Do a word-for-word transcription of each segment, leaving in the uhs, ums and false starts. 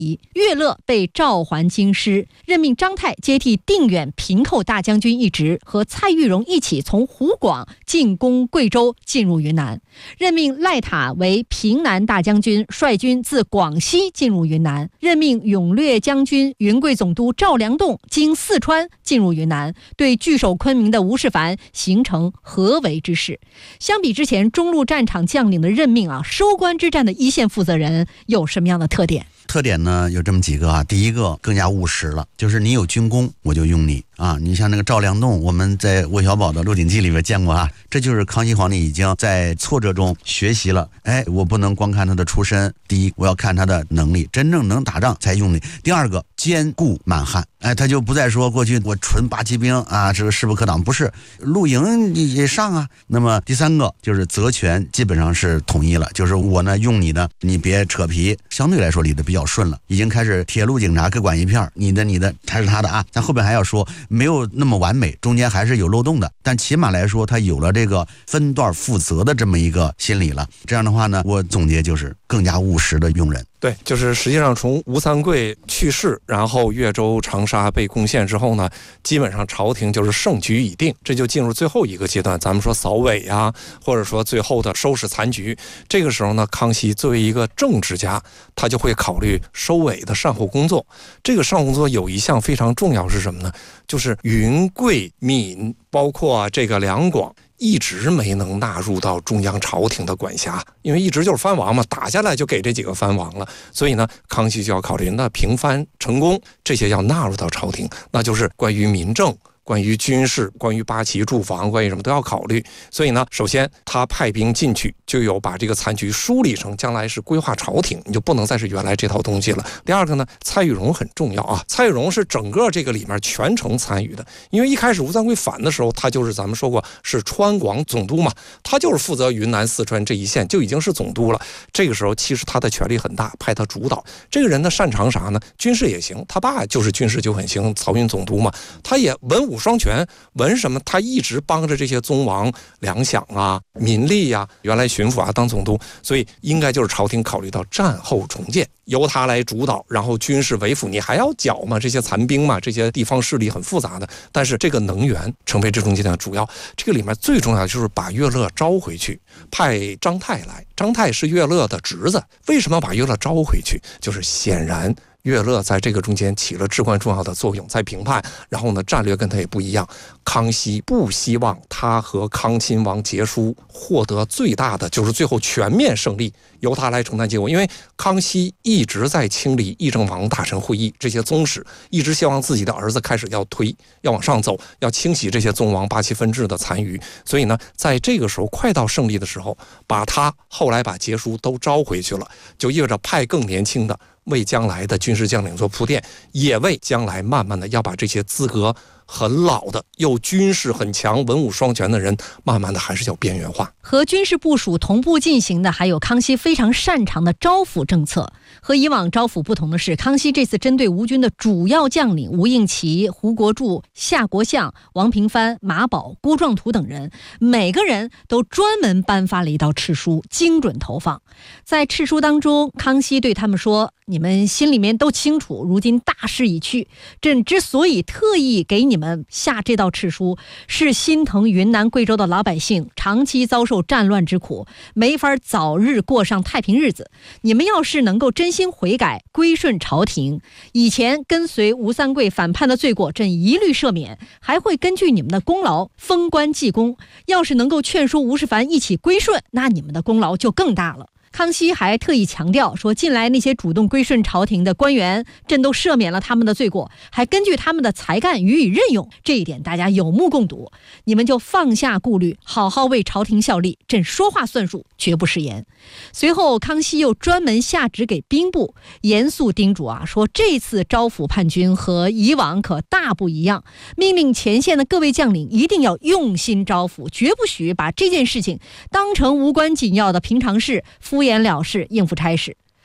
仪。乐乐被召还京师，任命张泰接替定远平寇大将军一职，和蔡玉荣一起从湖广进攻贵州，进入云南。任命赖塔为平南大将军，率军自广西进入云南。任命永略将军、云贵总督赵良栋经四川进入云南，对据守昆明的吴世蕃形成合围之势。相比之前中路战场将领的任命啊，收官之战的一线负责人有什么样的特点？ 特点呢有这么几个啊，第一个更加务实了，就是你有军功我就用你啊。你像那个赵良栋，我们在韦小宝的《鹿鼎记》里面见过啊，这就是康熙皇帝已经在挫折中学习了。哎，我不能光看他的出身，第一我要看他的能力，真正能打仗才用你。第二个兼顾满汉，哎，他就不再说过去我纯八旗兵啊，这个势不可挡，不是，露营也上啊。那么第三个就是责权基本上是统一了，就是我呢用你的，你别扯皮，相对来说理得比较顺了，已经开始铁路警察各管一片，你的你的还是他的啊。但后边还要说没有那么完美，中间还是有漏洞的，但起码来说他有了这个分段负责的这么一个心理了。这样的话呢，我总结就是更加务实的用人。 对，就是实际上从吴三桂去世，然后岳州、长沙被攻陷之后呢，基本上朝廷就是胜局已定，这就进入最后一个阶段，咱们说扫尾啊，或者说最后的收拾残局。这个时候呢，康熙作为一个政治家，他就会考虑收尾的善后工作。这个善后工作有一项非常重要是什么呢？就是云贵闽包括这个两广一直没能纳入到中央朝廷的管辖，因为一直就是藩王嘛，打下来就给这几个藩王了。所以呢，康熙就要考虑，那平藩成功这些要纳入到朝廷，那就是关于民政、关于军事、关于八旗驻防、关于什么都要考虑。所以呢，首先他派兵进去，就有把这个残局梳理成将来是规划朝廷，你就不能再是原来这套东西了。第二个呢，蔡玉荣很重要啊，蔡玉荣是整个这个里面全程参与的，因为一开始吴三桂反的时候，他就是咱们说过是川广总督嘛，他就是负责云南、四川这一线，就已经是总督了。这个时候其实他的权力很大，派他主导。这个人呢擅长啥呢？军事也行，他爸就是军事就很行，漕运总督嘛，他也文武双全。文什么？他一直帮着这些宗王粮饷啊、民力呀、啊，原来巡抚啊当总督，所以应该就是朝廷考虑到战后重建，由他来主导，然后军事为辅，你还要剿嘛，这些残兵嘛，这些地方势力很复杂的，但是这个能源成为这中间的主要。这个里面最重要的就是把乐乐招回去，派张泰来，张泰是乐乐的侄子，为什么要把乐乐招回去？就是显然乐乐在这个中间起了至关重要的作用，在平叛，然后呢，战略跟他也不一样。康熙不希望他和康亲王结书获得最大的就是最后全面胜利，由他来承担结果。因为康熙一直在清理议政王大臣会议这些宗室，一直希望自己的儿子开始要推，要往上走，要清洗这些宗王八旗分治的残余。所以呢，在这个时候快到胜利的时候，把他后来把结书都招回去了，就意味着派更年轻的，为将来的军事将领做铺垫，也为将来慢慢的要把这些资格很老的又军事很强、文武双全的人，慢慢的还是要边缘化。 和军事部署同步进行的还有康熙非常擅长的招抚政策。和以往招抚不同的是，康熙这次针对吴军的主要将领吴应琦、胡国柱、夏国相、王平藩、马宝、郭壮图等人，每个人都专门颁发了一道敕书，精准投放。在敕书当中，康熙对他们说，你们心里面都清楚，如今大势已去，朕之所以特意给你们下这道敕书，是心疼云南贵州的老百姓长期遭受战乱之苦，没法早日过上太平日子。你们要是能够真心悔改，归顺朝廷，以前跟随吴三桂反叛的罪过，朕一律赦免，还会根据你们的功劳封官记功。要是能够劝说吴世蕃一起归顺，那你们的功劳就更大了。康熙还特意强调说，近来那些主动归顺朝廷的官员，朕都赦免了他们的罪过，还根据他们的才干予以任用，这一点大家有目共睹。你们就放下顾虑，好好为朝廷效力，朕说话算数，绝不食言。随后康熙又专门下旨给兵部，严肃叮嘱啊，说这次招抚叛军和以往可大不一样，命令前线的各位将领一定要用心招抚，绝不许把这件事情当成无关紧要的平常事，敷衍了事，应付差事。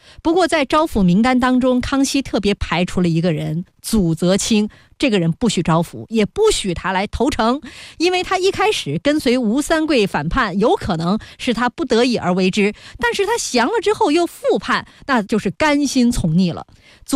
不过在招抚名单当中，康熙特别排除了一个人，祖泽清。这个人不许招抚，也不许他来投诚，因为他一开始跟随吴三桂反叛，有可能是他不得已而为之，但是他降了之后又复叛，那就是甘心从逆了。